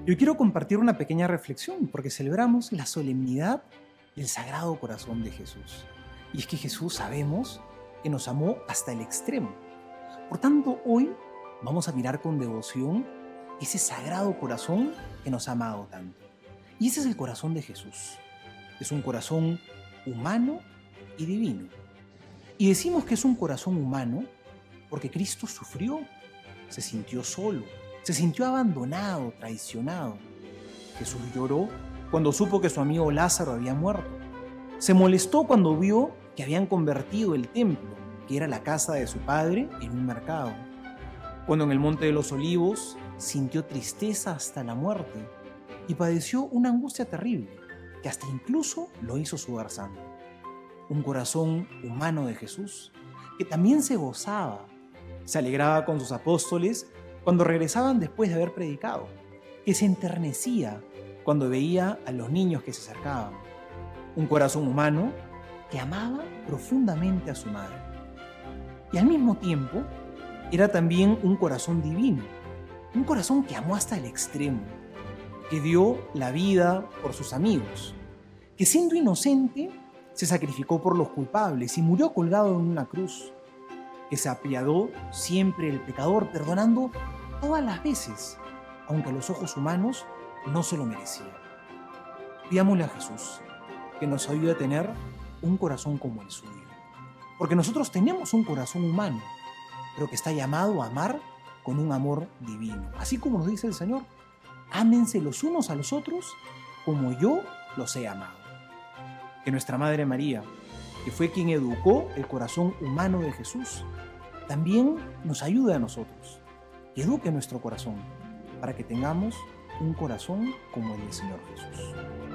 Yo quiero compartir una pequeña reflexión porque celebramos la solemnidad del Sagrado Corazón de Jesús. Y es que Jesús sabemos que nos amó hasta el extremo. Por tanto, hoy vamos a mirar con devoción ese Sagrado Corazón que nos ha amado tanto. Y ese es el corazón de Jesús. Es un corazón humano y divino. Y decimos que es un corazón humano porque Cristo sufrió, se sintió solo, se sintió abandonado, traicionado. Jesús lloró cuando supo que su amigo Lázaro había muerto. Se molestó cuando vio que habían convertido el templo, que era la casa de su padre, en un mercado. Cuando en el Monte de los Olivos sintió tristeza hasta la muerte y padeció una angustia terrible, que hasta incluso lo hizo sudar sangre. Un corazón humano de Jesús, que también se gozaba, se alegraba con sus apóstoles cuando regresaban después de haber predicado, que se enternecía cuando veía a los niños que se acercaban. Un corazón humano que amaba profundamente a su madre. Y al mismo tiempo, era también un corazón divino, un corazón que amó hasta el extremo, que dio la vida por sus amigos, que siendo inocente se sacrificó por los culpables y murió colgado en una cruz, que se apiadó siempre del pecador, perdonando todas las veces, aunque a los ojos humanos no se lo merecía. Pidámosle a Jesús que nos ayude a tener un corazón como el suyo, porque nosotros tenemos un corazón humano, pero que está llamado a amar con un amor divino. Así como nos dice el Señor, ámense los unos a los otros como yo los he amado. Que nuestra Madre María, que fue quien educó el corazón humano de Jesús, también nos ayude a nosotros, que eduque nuestro corazón, para que tengamos un corazón como el del Señor Jesús.